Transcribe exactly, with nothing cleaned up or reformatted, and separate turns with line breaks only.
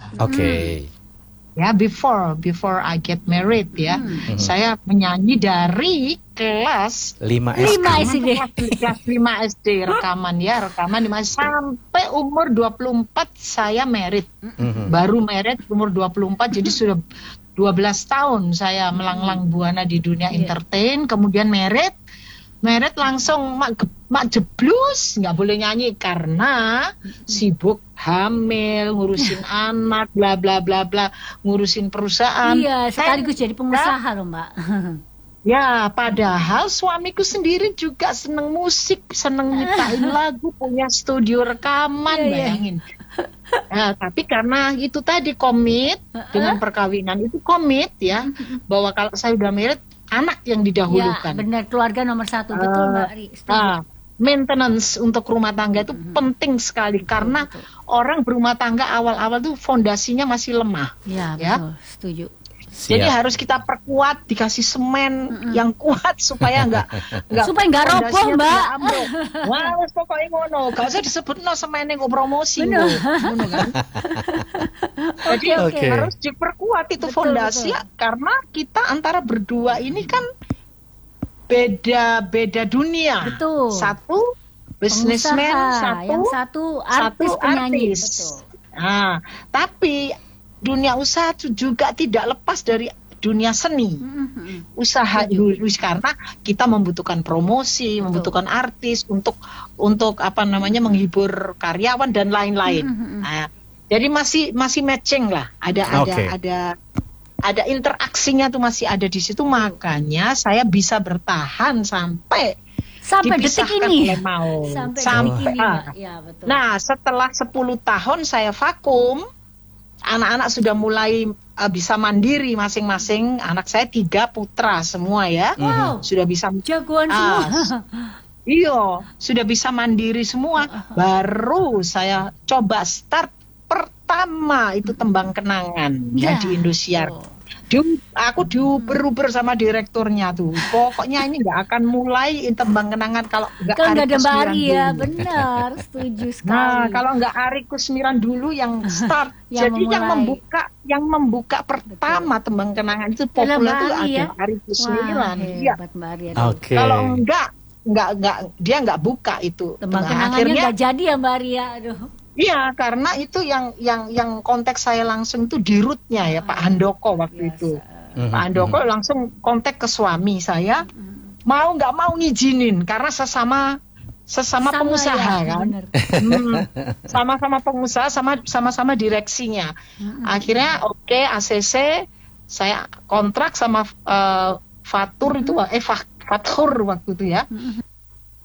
Oke. Okay.
Ya, before before I get married ya, hmm. saya menyanyi dari kelas
lima S D.
Kelas lima S D rekaman ya, rekaman lima sampai umur dua puluh empat saya married. Hmm. Baru married umur dua puluh empat, jadi sudah dua belas tahun saya melanglang buana di dunia yeah. entertain, kemudian married. Meret langsung mak, mak jeblus, nggak boleh nyanyi karena sibuk hamil, ngurusin anak, bla bla bla bla, ngurusin perusahaan.
Iya, sekaligus jadi pengusaha loh Mbak.
Ya, padahal suamiku sendiri juga seneng musik, seneng nyiptain lagu, punya studio rekaman, yeah, bayangin. Nah, tapi karena itu tadi komit dengan perkawinan itu komit ya, bahwa kalau saya udah married anak yang didahulukan.
Ya, benar, keluarga nomor satu, uh, betul Mbak Ri.
Uh, maintenance untuk rumah tangga itu mm-hmm. penting sekali karena betul, betul. Orang berumah tangga awal-awal tuh fondasinya masih lemah.
Ya,
ya?
Betul, setuju.
Siap. Jadi harus kita perkuat, dikasih semen mm-hmm. yang kuat supaya enggak enggak
supaya enggak roboh, Mbak.
Wah, wes pokoknya ngono. Gak usah disebutno semen yang promosi ngono kan. Jadi okay. harus diperkuat itu betul, fondasi betul. Karena kita antara berdua ini kan beda-beda dunia.
Betul.
Satu businessman, satu
yang satu artis
satu
penyanyi.
Artis.
Betul.
Nah, tapi dunia usaha juga tidak lepas dari dunia seni. Mm-hmm. Usaha itu karena kita membutuhkan promosi, betul, membutuhkan artis untuk untuk apa namanya menghibur karyawan dan lain-lain. Mm-hmm. Nah, jadi masih masih matching lah. Ada okay. ada ada ada interaksinya tuh masih ada di situ, makanya saya bisa bertahan sampai
sampai detik ini.
Mau.
Sampai,
sampai
detik ini.
ah.
Ya, betul.
Nah, setelah sepuluh tahun saya vakum, anak-anak sudah mulai uh, bisa mandiri masing-masing. Anak saya tiga putra semua ya.
Wow.
Sudah bisa
jagoan
uh,
semua.
Iya, sudah bisa mandiri semua. Baru saya coba start pertama itu Tembang Kenangan ya, ya di Indosiar. Oh. Di, aku diuber-uber sama direkturnya tuh. Pokoknya ini nggak akan mulai Tembang Kenangan kalau nggak
ada Mbak Ari ya, benar, setuju sekali.
Nah, kalau nggak Ari Kusmiran dulu yang start, yang jadi memulai. yang membuka, yang membuka pertama betul, Tembang Kenangan itu populer itu ada ya? Ari Kusmiran. Iya.
Okay.
Kalau enggak, enggak, enggak, dia nggak buka itu.
Tembang Kenangannya akhirnya nggak jadi ya Mbak Ari ya, aduh.
Iya, karena itu yang yang yang konteks saya langsung itu di rootnya ya, Pak Handoko waktu biasa. Itu. Mm-hmm. Pak Handoko langsung kontak ke suami saya, mm-hmm. mau nggak mau ngizinin karena sesama sesama sama pengusaha ya, kan, hmm, sama-sama pengusaha, sama sama-sama direksinya. Mm-hmm. Akhirnya oke okay, A C C saya kontrak sama uh, Fatur mm-hmm. itu, eh Fatur waktu itu ya. Mm-hmm.